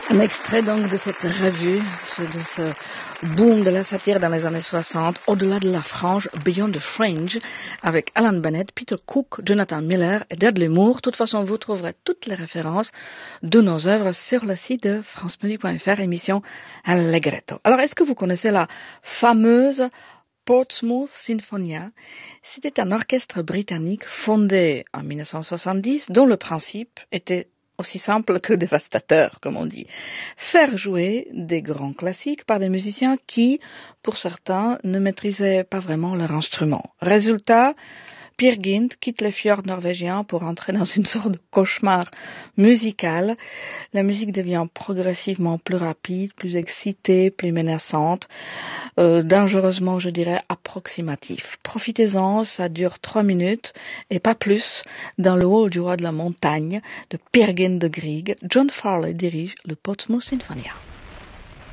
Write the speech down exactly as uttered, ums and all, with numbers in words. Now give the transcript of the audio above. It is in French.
Un extrait donc de cette revue, de ce boom de la satire dans les années soixante, au-delà de la frange, Beyond the Fringe, avec Alan Bennett, Peter Cook, Jonathan Miller et Dudley Moore. De toute façon, vous trouverez toutes les références de nos œuvres sur le site de france musique point f r, émission Allegretto. Alors, est-ce que vous connaissez la fameuse Portsmouth Sinfonia? C'était un orchestre britannique fondé en mille neuf cent soixante-dix, dont le principe était aussi simple que dévastateur, comme on dit. Faire jouer des grands classiques par des musiciens qui, pour certains, ne maîtrisaient pas vraiment leur instrument. Résultat, Peer Gynt quitte les fjords norvégiens pour entrer dans une sorte de cauchemar musical. La musique devient progressivement plus rapide, plus excitée, plus menaçante, euh, dangereusement, je dirais, approximatif. Profitez-en, ça dure trois minutes et pas plus. Dans le haut du roi de la montagne de Peer Gynt de Grieg, John Farley dirige le Portsmouth Sinfonia.